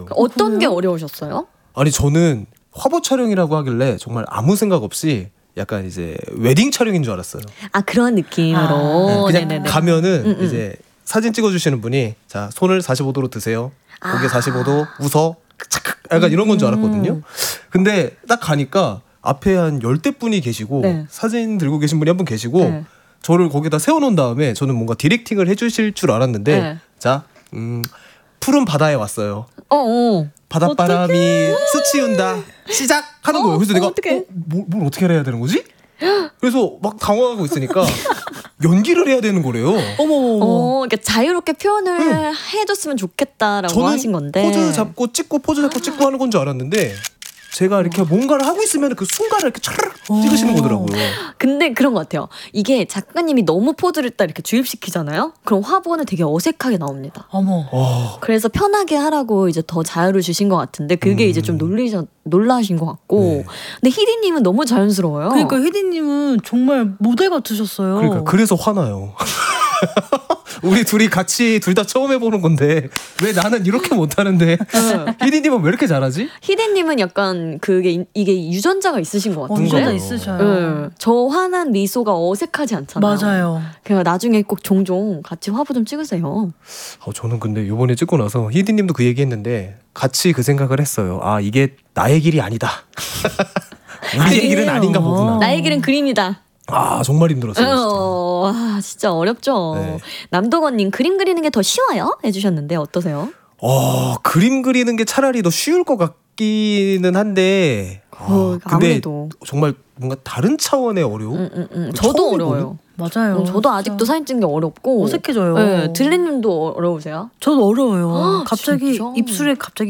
어려웠어요. 어떤 게 어려우셨어요? 아니 저는 화보 촬영이라고 하길래 정말 아무 생각 없이 약간 이제 웨딩 촬영인 줄 알았어요. 아 그런 느낌으로. 그냥 네네네. 가면은 이제 사진 찍어주시는 분이 자 손을 45도로 드세요. 고개 45도 웃어. 착 약간 이런 건 줄 알았거든요. 근데 딱 가니까 앞에 한 10대 분이 계시고 네. 사진 들고 계신 분이 한 분 계시고 네. 저를 거기다 세워놓은 다음에 저는 뭔가 디렉팅을 해주실 줄 알았는데 네. 자 푸른 바다에 왔어요. 어. 바닷바람이 스치운다. 시작하는 거예요. 그래서 내가 어떡해. 뭘 어떻게 해야 되는 거지? 그래서 막 당황하고 있으니까 연기를 해야 되는 거래요. 그러니까 자유롭게 표현을 해줬으면 좋겠다라고 하신 건데. 포즈 잡고 찍고 포즈 잡고 찍고 하는 건 줄 알았는데 제가 이렇게 뭔가를 하고 있으면 그 순간을 이렇게 촤르륵 찍으시는 거더라고요. 근데 그런 것 같아요. 이게 작가님이 너무 포즈를 딱 이렇게 주입시키잖아요. 그럼 화보는 되게 어색하게 나옵니다. 어머. 그래서 편하게 하라고 이제 더 자유를 주신 것 같은데 그게 이제 좀 놀라신 것 같고. 네. 근데 희디님은 너무 자연스러워요. 그러니까 휘디님은 정말 모델 같으셨어요. 그러니까 그래서 화나요. 우리 둘이 같이 둘 다 처음 해보는 건데 왜 나는 이렇게 못하는데 희디님은 왜 이렇게 잘하지? 희대님은 약간 이게 유전자가 있으신 것 같은데. 유전자 있으셔요. 네. 저 화난 미소가 어색하지 않잖아요. 맞아요. 그러니까 나중에 꼭 종종 같이 화보 좀 찍으세요. 저는 근데 이번에 찍고 나서 희디님도 그 얘기했는데 같이 그 생각을 했어요. 아 이게 나의 길이 아니다. 우리의 길은 아닌가 보구나. 나의 길은 그림이다. 아 정말 힘들었어요. 진짜 어렵죠. 네. 남도건님 그림 그리는 게 더 쉬워요? 해주셨는데 어떠세요? 그림 그리는 게 차라리 더 쉬울 것 같기는 한데 근데 아무래도 정말 뭔가 다른 차원의 어려움? 저도 처음 어려워요. 맞아요. 저도 아직도 사진 찍는 게 어렵고 어색해져요. 네, 들리님도 어려우세요? 저도 어려워요. 갑자기 진짜? 입술에 갑자기